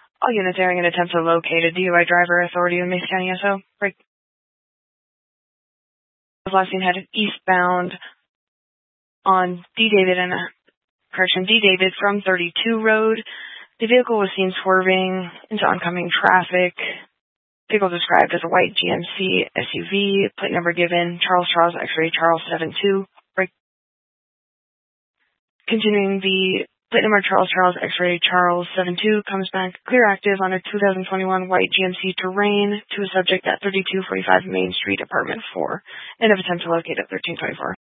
All units airing an attempt to locate a DUI driver. Authority in Mason County SO. Break. Last seen headed eastbound on D. David from 32 Road. The vehicle was seen swerving into oncoming traffic. Vehicle described as a white GMC SUV. Plate number given, Charles, X-ray, Charles 72. Break. Continuing, the plate number Charles, X-ray, Charles 72 comes back clear active on a 2021 white GMC Terrain to a subject at 3245 Main Street, Apartment 4. End of attempt to locate at 1324.